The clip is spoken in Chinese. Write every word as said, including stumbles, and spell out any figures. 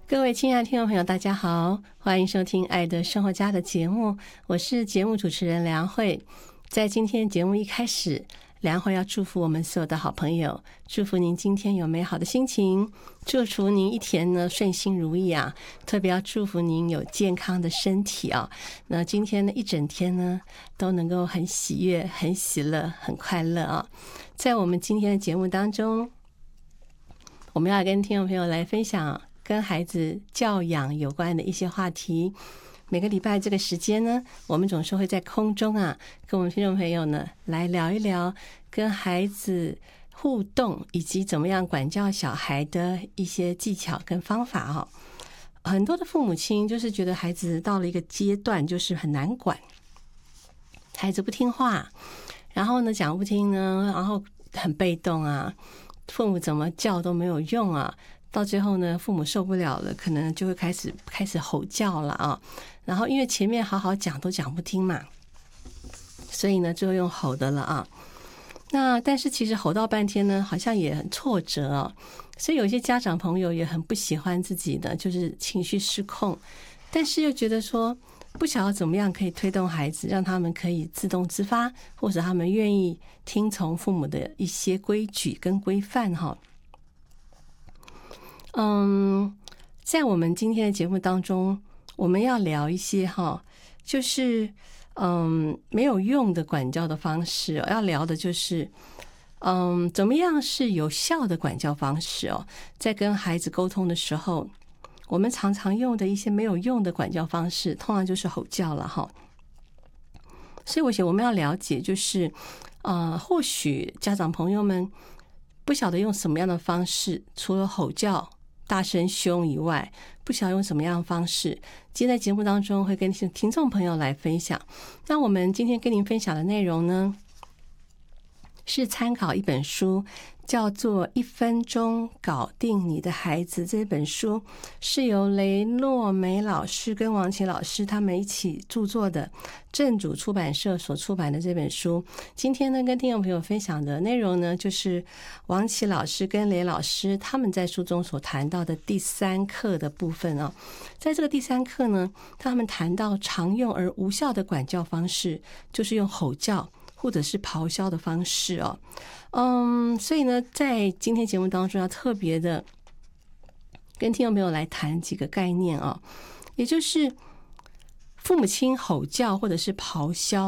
各位亲爱的听众朋友大家好，欢迎收听爱的生活家的节目，我是节目主持人梁慧。在今天节目一开始，梁慧要祝福我们所有的好朋友，祝福您今天有美好的心情，祝福您一天呢顺心如意啊，特别要祝福您有健康的身体啊。那今天呢一整天呢都能够很喜悦、很喜乐、很快乐啊。在我们今天的节目当中，我们要跟听众朋友来分享跟孩子教养有关的一些话题。每个礼拜这个时间呢，我们总是会在空中啊，跟我们听众朋友呢来聊一聊跟孩子互动以及怎么样管教小孩的一些技巧跟方法哦。很多的父母亲就是觉得孩子到了一个阶段就是很难管，孩子不听话，然后呢讲不听呢，然后很被动啊，父母怎么叫都没有用啊，到最后呢父母受不了了，可能就会开始开始吼叫了啊。然后因为前面好好讲都讲不听嘛，所以呢就用吼的了啊。那但是其实吼到半天呢好像也很挫折啊，所以有些家长朋友也很不喜欢自己的就是情绪失控，但是又觉得说不晓得怎么样可以推动孩子，让他们可以自动自发，或者他们愿意听从父母的一些规矩跟规范哈。嗯，在我们今天的节目当中，我们要聊一些哈，就是嗯没有用的管教的方式，要聊的就是嗯怎么样是有效的管教方式哦。在跟孩子沟通的时候，我们常常用的一些没有用的管教方式，通常就是吼叫了哈。所以我想我们要了解，就是呃，或许家长朋友们不晓得用什么样的方式，除了吼叫、大声凶以外，不晓得用什么样的方式。今天在节目当中会跟听众朋友来分享。那我们今天跟您分享的内容呢，是参考一本书，叫做《一分钟搞定你的孩子》。这本书是由雷诺梅老师跟王琦老师他们一起著作的，正主出版社所出版的这本书。今天呢跟听众朋友分享的内容呢，就是王琦老师跟雷老师他们在书中所谈到的第三课的部分啊。在这个第三课呢，他们谈到常用而无效的管教方式，就是用吼叫或者是咆哮的方式哦。嗯，所以呢在今天节目当中要特别的跟听众朋友来谈几个概念哦，也就是父母亲吼叫或者是咆哮